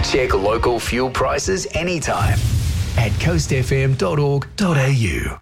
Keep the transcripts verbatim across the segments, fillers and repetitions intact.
Check local fuel prices anytime at coast f m dot org dot a u.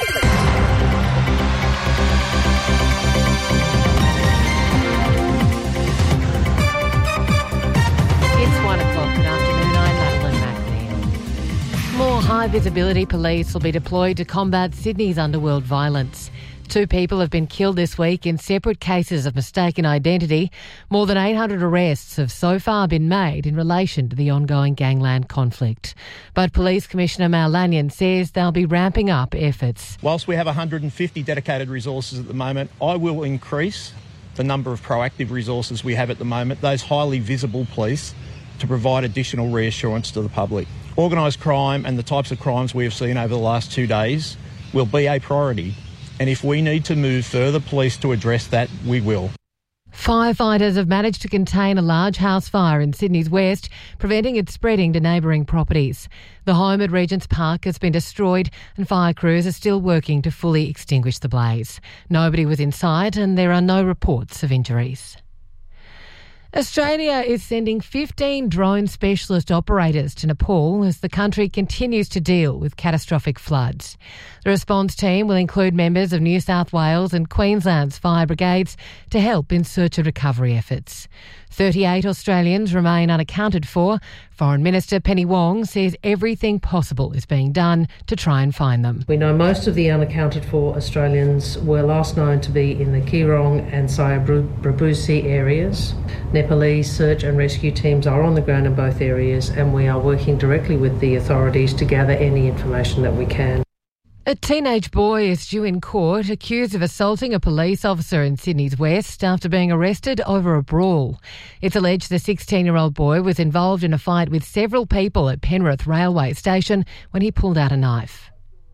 More high-visibility police will be deployed to combat Sydney's underworld violence. Two people have been killed this week in separate cases of mistaken identity. More than eight hundred arrests have so far been made in relation to the ongoing gangland conflict. But Police Commissioner Mal Lanyon says they'll be ramping up efforts. Whilst we have one hundred fifty dedicated resources at the moment, I will increase the number of proactive resources we have at the moment, those highly visible police, to provide additional reassurance to the public. Organised crime and the types of crimes we have seen over the last two days will be a priority, and if we need to move further police to address that, we will. Firefighters have managed to contain a large house fire in Sydney's west, preventing it spreading to neighbouring properties. The home at Regent's Park has been destroyed and fire crews are still working to fully extinguish the blaze. Nobody was in sight and there are no reports of injuries. Australia is sending fifteen drone specialist operators to Nepal as the country continues to deal with catastrophic floods. The response team will include members of New South Wales and Queensland's fire brigades to help in search and recovery efforts. thirty-eight Australians remain unaccounted for. Foreign Minister Penny Wong says everything possible is being done to try and find them. We know most of the unaccounted for Australians were last known to be in the Keerong and Sayabrabusi areas. Nepalese search and rescue teams are on the ground in both areas and we are working directly with the authorities to gather any information that we can. A teenage boy is due in court accused of assaulting a police officer in Sydney's west after being arrested over a brawl. It's alleged the sixteen-year-old boy was involved in a fight with several people at Penrith Railway Station when he pulled out a knife.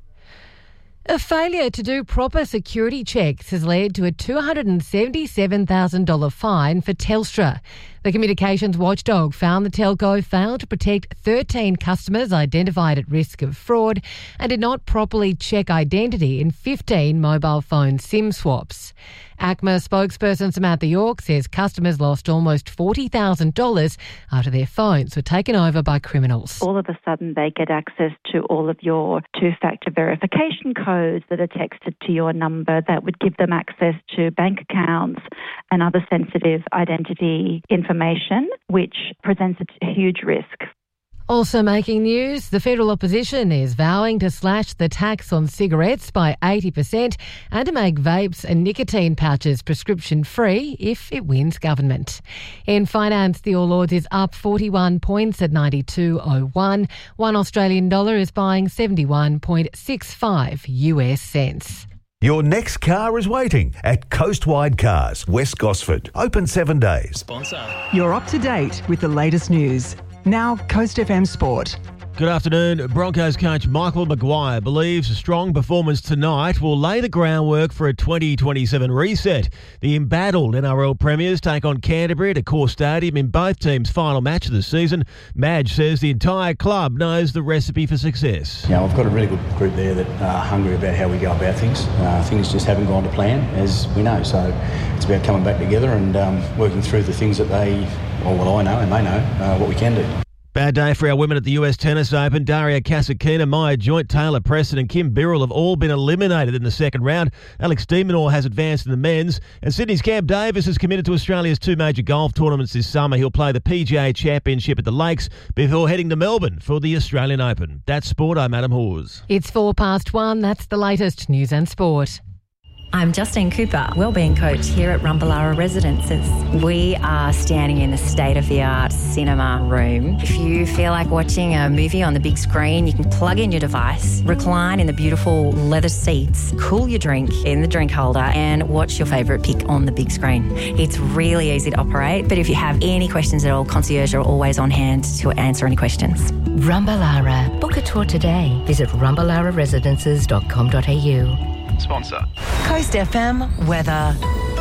A failure to do proper security checks has led to a two hundred seventy-seven thousand dollars fine for Telstra. The communications watchdog found the telco failed to protect thirteen customers identified at risk of fraud and did not properly check identity in fifteen mobile phone SIM swaps. A C M A spokesperson Samantha York says customers lost almost forty thousand dollars after their phones were taken over by criminals. All of a sudden they get access to all of your two-factor verification codes that are texted to your number that would give them access to bank accounts and other sensitive identity information, which presents a huge risk. Also making news, the federal opposition is vowing to slash the tax on cigarettes by eighty percent and to make vapes and nicotine pouches prescription-free if it wins government. In finance, the All Ords is up forty-one points at ninety-two oh one. One Australian dollar is buying seventy-one point six five U S cents. Your next car is waiting at Coastwide Cars, West Gosford. Open seven days. Sponsor. You're up to date with the latest news. Now, Coast F M Sport. Good afternoon. Broncos coach Michael Maguire believes a strong performance tonight will lay the groundwork for a twenty twenty-seven reset. The embattled N R L premiers take on Canterbury at Accor Stadium in both teams' final match of the season. Madge says the entire club knows the recipe for success. Yeah, we've got a really good group there that are hungry about how we go about things. Uh, things just haven't gone to plan, as we know. So it's about coming back together and um, working through the things that they, or what I know and they know, uh, what we can do. Bad day for our women at the U S Tennis Open. Daria Kasatkina, Maya Joint, Taylor Preston and Kim Birrell have all been eliminated in the second round. Alex de Minaur has advanced in the men's. And Sydney's Cam Davis is committed to Australia's two major golf tournaments this summer. He'll play the P G A Championship at the Lakes before heading to Melbourne for the Australian Open. That's sport. I'm Adam Hawes. It's four past one. That's the latest news and sport. I'm Justine Cooper, Wellbeing Coach here at Rumballara Residences. We are standing in the state-of-the-art cinema room. If you feel like watching a movie on the big screen, you can plug in your device, recline in the beautiful leather seats, cool your drink in the drink holder and watch your favourite pick on the big screen. It's really easy to operate, but if you have any questions at all, concierge are always on hand to answer any questions. Rumballara. Book a tour today. Visit rumballara residences dot com dot a u. Sponsor. Coast F M weather.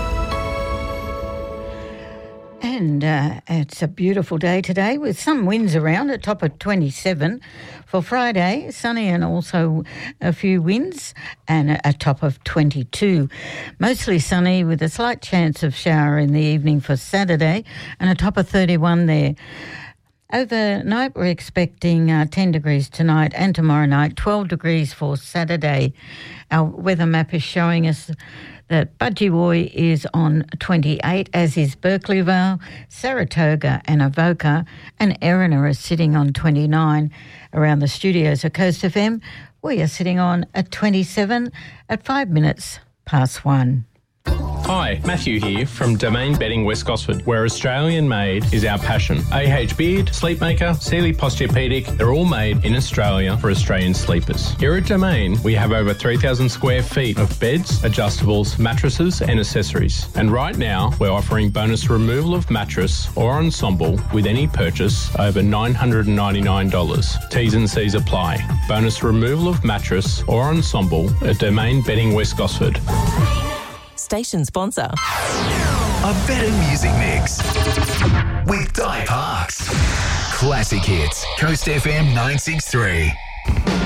And uh, it's a beautiful day today with some winds around at top of twenty-seven. For Friday, sunny and also a few winds and a, a top of twenty-two. Mostly sunny with a slight chance of shower in the evening for Saturday and a top of thirty-one there. Overnight, we're expecting uh, ten degrees tonight and tomorrow night, twelve degrees for Saturday. Our weather map is showing us that Budgewoi is on twenty-eight, as is Berkeleyville, Saratoga and Avoca, and Erina is sitting on twenty-nine. Around the studios of Coast F M, we are sitting on at twenty-seven at five minutes past one. Hi, Matthew here from Domain Bedding West Gosford, where Australian made is our passion. A H Beard, Sleepmaker, Sealy Posturepedic, they're all made in Australia for Australian sleepers. Here at Domain, we have over three thousand square feet of beds, adjustables, mattresses and accessories. And right now, we're offering bonus removal of mattress or ensemble with any purchase over nine hundred ninety-nine dollars. T's and C's apply. Bonus removal of mattress or ensemble at Domain Bedding West Gosford. Station sponsor. A better music mix with Di Parks. Classic hits. Coast F M nine six three.